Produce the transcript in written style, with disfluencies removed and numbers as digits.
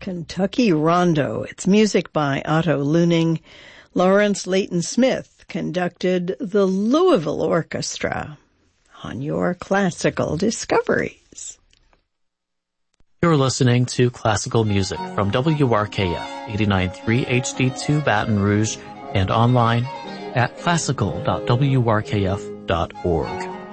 Kentucky Rondo. It's music by Otto Luning. Lawrence Leighton Smith conducted the Louisville Orchestra on your Classical Discoveries. You're listening to classical music from WRKF 89.3 HD2 Baton Rouge and online at classical.wrkf.org.